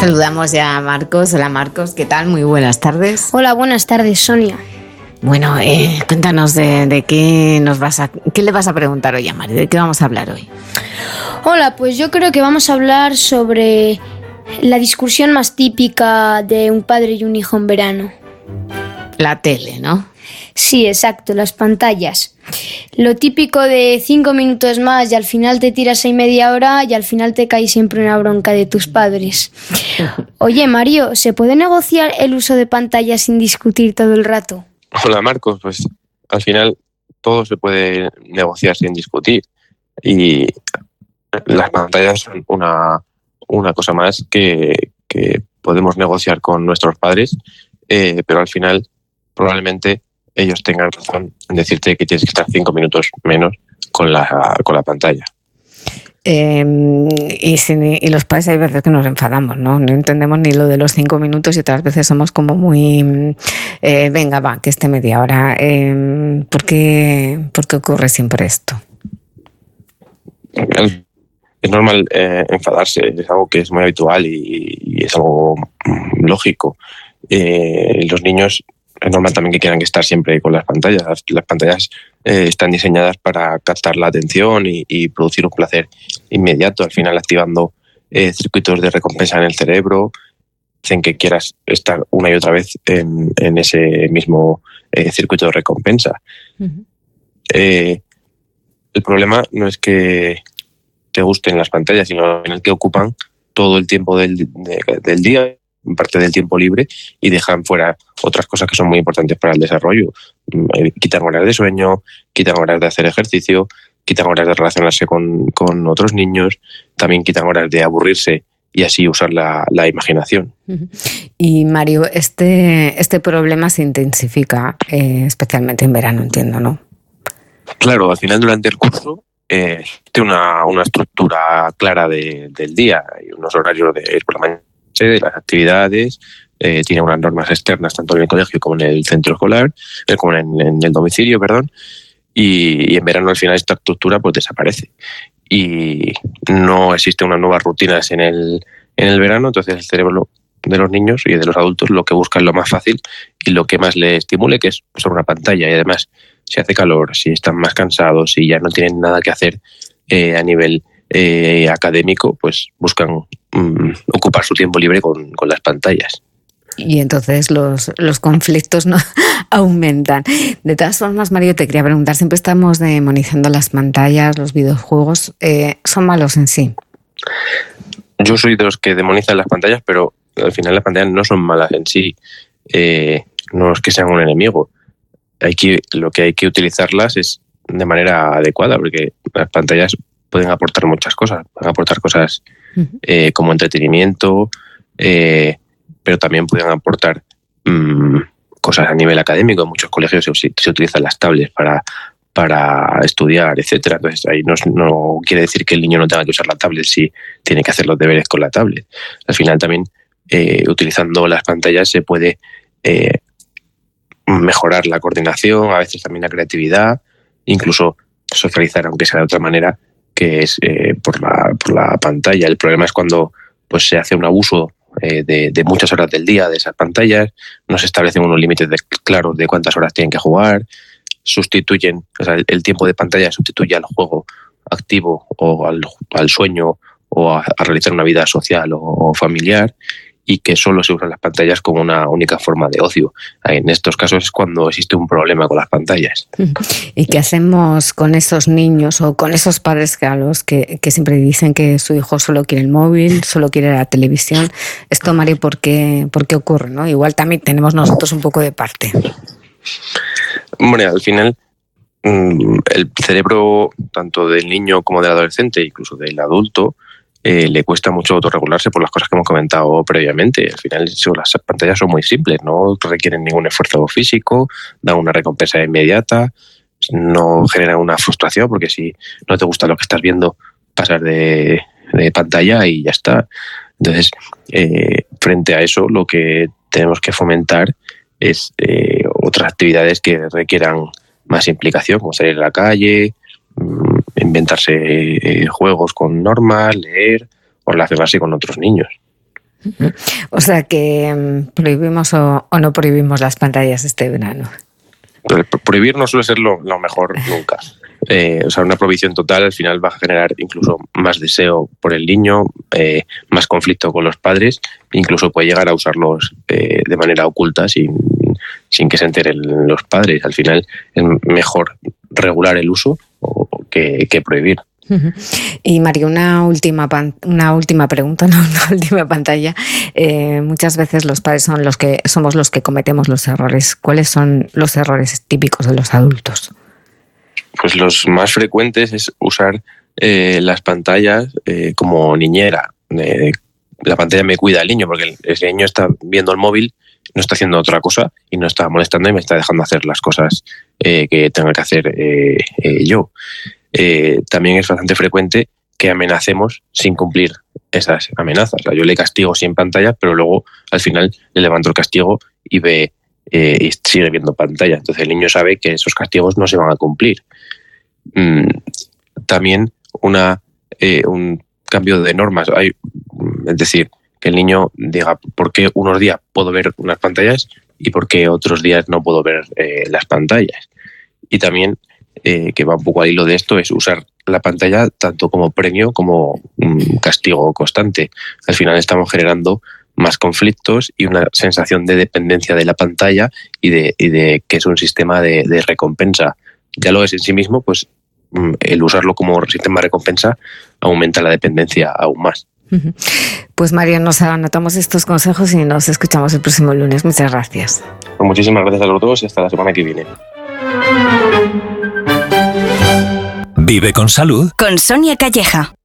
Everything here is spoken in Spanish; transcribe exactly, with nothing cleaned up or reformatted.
Saludamos ya a Marcos. Hola Marcos, ¿qué tal? Muy buenas tardes. Hola, buenas tardes, Sonia. Bueno, eh, cuéntanos de, de qué nos vas a, qué le vas a preguntar hoy a Mari, de qué vamos a hablar hoy. Hola, pues yo creo que vamos a hablar sobre la discusión más típica de un padre y un hijo en verano. La tele, ¿no? Sí, exacto, las pantallas. Lo típico de cinco minutos más y al final te tiras ahí media hora y al final te cae siempre una bronca de tus padres. Oye, Mario, ¿se puede negociar el uso de pantallas sin discutir todo el rato? Hola Marcos, pues al final todo se puede negociar sin discutir y las pantallas son una, una cosa más que, que podemos negociar con nuestros padres, eh, pero al final probablemente ellos tengan razón en decirte que tienes que estar cinco minutos menos con la, con la pantalla. Eh, y, sin, y los padres hay veces que nos enfadamos, ¿no? No entendemos ni lo de los cinco minutos y otras veces somos como muy... Eh, venga, va, que esté media hora. Eh, ¿por qué, ¿Por qué ocurre siempre esto? Es normal eh, enfadarse, es algo que es muy habitual y, y es algo lógico. Eh, los niños es normal también que quieran que estar siempre con las pantallas. Las, las pantallas eh, están diseñadas para captar la atención y, y producir un placer inmediato, al final activando eh, circuitos de recompensa en el cerebro, hacen que quieras estar una y otra vez en, en ese mismo eh, circuito de recompensa. Uh-huh. Eh, el problema no es que te gusten las pantallas, sino en el que ocupan todo el tiempo del, de, del día, parte del tiempo libre, y dejan fuera otras cosas que son muy importantes para el desarrollo. Quitan horas de sueño, quitan horas de hacer ejercicio, quitan horas de relacionarse con, con otros niños, también quitan horas de aburrirse y así usar la, la imaginación. Y Mario, este, este problema se intensifica eh, especialmente en verano, entiendo, ¿no? Claro, al final durante el curso eh, tiene una, una estructura clara de, del día, hay unos horarios de ir por la mañana, de las actividades, eh, tiene unas normas externas tanto en el colegio como en el centro escolar, eh, como en, en el domicilio, perdón, y, y en verano al final esta estructura pues desaparece y no existe unas nuevas rutinas en el, en el verano, entonces el cerebro de los niños y de los adultos lo que busca es lo más fácil y lo que más le estimule, que es sobre una pantalla, y además si hace calor, si están más cansados, si ya no tienen nada que hacer eh, a nivel Eh, académico, pues buscan um, ocupar su tiempo libre con, con las pantallas. Y entonces los, los conflictos no aumentan. De todas formas, Mario, te quería preguntar, siempre estamos demonizando las pantallas, los videojuegos, eh, ¿son malos en sí? Yo soy de los que demonizan las pantallas, pero al final las pantallas no son malas en sí, eh, no es que sean un enemigo. Hay que, lo que hay que utilizarlas es de manera adecuada, porque las pantallas pueden aportar muchas cosas, pueden aportar cosas eh, como entretenimiento, eh, pero también pueden aportar mmm, cosas a nivel académico. En muchos colegios se, se utilizan las tablets para, para estudiar, etcétera. Entonces ahí no, no quiere decir que el niño no tenga que usar la tablet si tiene que hacer los deberes con la tablet. Al final también eh, utilizando las pantallas se puede eh, mejorar la coordinación, a veces también la creatividad, incluso socializar, aunque sea de otra manera, que es eh, por, la, por la pantalla. El problema es cuando pues, se hace un abuso eh, de, de muchas horas del día de esas pantallas, no se establecen unos límites de, claros de cuántas horas tienen que jugar, sustituyen, o sea, el, el tiempo de pantalla sustituye al juego activo o al, al sueño o a, a realizar una vida social o, o familiar, y que solo se usan las pantallas como una única forma de ocio. En estos casos es cuando existe un problema con las pantallas. ¿Y qué hacemos con esos niños o con esos padres que a los que, que siempre dicen que su hijo solo quiere el móvil, solo quiere la televisión? Esto, Mario, ¿por qué, por qué ocurre, ¿no? Igual también tenemos nosotros un poco de parte. Bueno, al final el cerebro tanto del niño como del adolescente, incluso del adulto, Eh, le cuesta mucho autorregularse por las cosas que hemos comentado previamente. Al final las pantallas son muy simples, no requieren ningún esfuerzo físico, dan una recompensa inmediata, no generan una frustración, porque si no te gusta lo que estás viendo, pasas de, de pantalla y ya está. Entonces, eh, frente a eso, lo que tenemos que fomentar es eh, otras actividades que requieran más implicación, como salir a la calle, inventarse eh, juegos con normas, leer o relacionarse con otros niños. O sea que prohibimos o, o no prohibimos las pantallas este verano. Pero prohibir no suele ser lo, lo mejor nunca. Eh, o sea, una prohibición total al final va a generar incluso más deseo por el niño, eh, más conflicto con los padres, incluso puede llegar a usarlos eh, de manera oculta sin, sin que se enteren los padres. Al final es mejor regular el uso que, que prohibir. Y Mario, una última pan, una última pregunta, no una última pantalla. Eh, muchas veces los padres son los que somos los que cometemos los errores. ¿Cuáles son los errores típicos de los adultos? Pues los más frecuentes es usar eh, las pantallas eh, como niñera. Eh, la pantalla me cuida al niño porque el, el niño está viendo el móvil, no está haciendo otra cosa y no está molestando y me está dejando hacer las cosas eh, que tenga que hacer eh, eh, yo. Eh, también es bastante frecuente que amenacemos sin cumplir esas amenazas. O sea, yo le castigo sin pantalla, pero luego al final le levanto el castigo y ve eh, y sigue viendo pantalla. Entonces el niño sabe que esos castigos no se van a cumplir. Mm, también una, eh, un cambio de normas. Hay, es decir, que el niño diga por qué unos días puedo ver unas pantallas y por qué otros días no puedo ver eh, las pantallas. Y también Eh, que va un poco al hilo de esto, es usar la pantalla tanto como premio como un castigo constante. Al final estamos generando más conflictos y una sensación de dependencia de la pantalla y de, y de que es un sistema de, de recompensa. Ya lo es en sí mismo, pues el usarlo como sistema de recompensa aumenta la dependencia aún más. Pues Mario, nos anotamos estos consejos y nos escuchamos el próximo lunes. Muchas gracias. Pues muchísimas gracias a los dos y hasta la semana que viene. Vive con salud con Sonia Calleja.